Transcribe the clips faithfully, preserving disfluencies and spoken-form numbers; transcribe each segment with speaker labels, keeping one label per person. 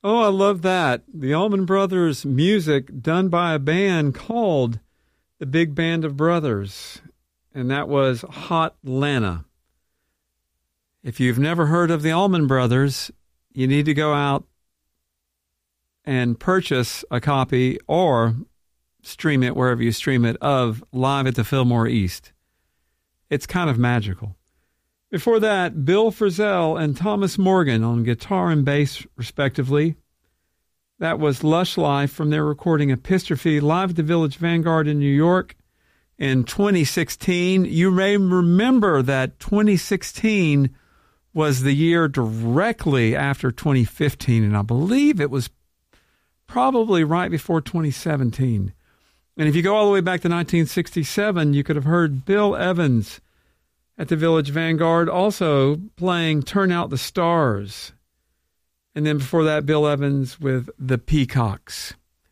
Speaker 1: Oh, I love that. The Allman Brothers music done by a band called the Big Band of Brothers, and that was Hot Lana. If you've never heard of the Allman Brothers, you need to go out and purchase a copy or stream it wherever you stream it of Live at the Fillmore East. It's kind of magical. Before that, Bill Frisell and Thomas Morgan on guitar and bass, respectively. That was Lush Life from their recording Epistrophe live at the Village Vanguard in New York in twenty sixteen. You may remember that twenty sixteen was the year directly after twenty fifteen, and I believe it was probably right before twenty seventeen. And if you go all the way back to nineteen sixty-seven, you could have heard Bill Evans at the Village Vanguard also playing Turn Out the Stars. And then before that, Bill Evans with the Peacocks.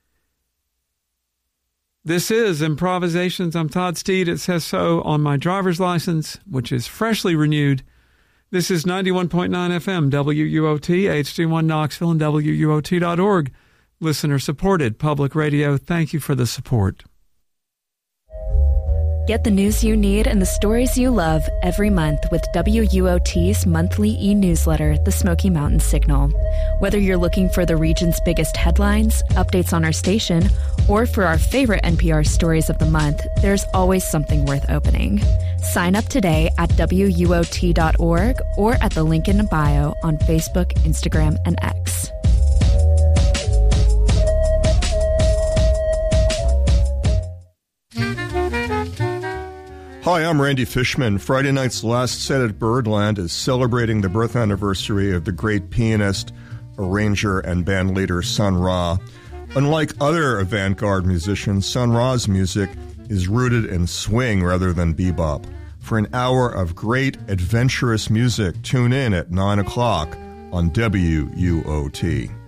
Speaker 1: This is Improvisations. I'm Todd Steed. It says so on my driver's license, which is freshly renewed. This is ninety-one point nine F M, W U O T, H D one Knoxville, and W U O T dot org. Listener-supported public radio. Thank you for the support.
Speaker 2: Get the news you need and the stories you love every month with W U O T's monthly e-newsletter, The Smoky Mountain Signal. Whether you're looking for the region's biggest headlines, updates on our station, or for our favorite N P R stories of the month, there's always something worth opening. Sign up today at W U O T dot org or at the link in bio on Facebook, Instagram, and X.
Speaker 3: Hi, I'm Randy Fishman. Friday night's last set at Birdland is celebrating the birth anniversary of the great pianist, arranger, and band leader Sun Ra. Unlike other avant-garde musicians, Sun Ra's music is rooted in swing rather than bebop. For an hour of great, adventurous music, tune in at nine o'clock on W U O T.